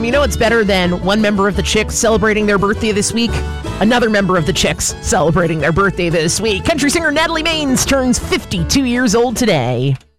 you know what's better than one member of the Chicks celebrating their birthday this week? Another member of the Chicks celebrating their birthday this week. Country singer Natalie Maines turns 52 years old today.